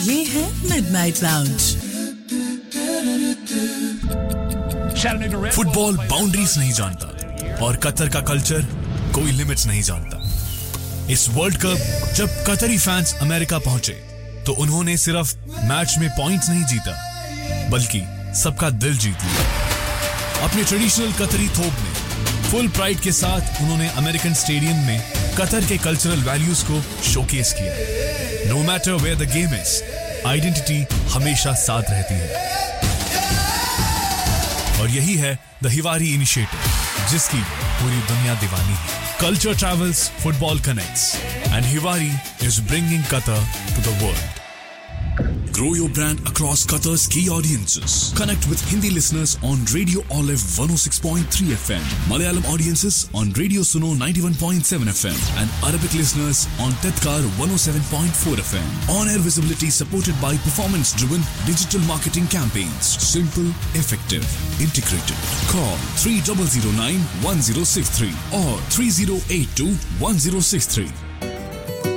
ये है midnight lounge. Football boundaries नहीं जानता और कतर का कल्चर कोई लिमिट्स नहीं जानता। इस वर्ल्ड कप जब कतरी फैंस अमेरिका पहुंचे तो उन्होंने सिर्फ मैच में पॉइंट्स नहीं जीता बल्कि सबका दिल जीत लिया। अपने ट्रेडिशनल कतरी थोप में फुल प्राइड के साथ उन्होंने अमेरिकन स्टेडियम में कतर के कल्चरल वैल्यूज को शोकेस किया। No matter where the game is, identity हमेशा साथ रहती है। और यही है द हिवारी इनिशिएटिव, जिसकी पूरी दुनिया दीवानी है। Culture travels, football connects, and Hiwari is bringing Qatar to the world. Grow your brand across Qatar's key audiences. Connect with Hindi listeners on Radio Olive 106.3 FM, Malayalam audiences on Radio Suno 91.7 FM, and Arabic listeners on Tedkar 107.4 FM. On-air visibility supported by performance-driven digital marketing campaigns. Simple, effective, integrated. Call 3009-1063 or 3082-1063.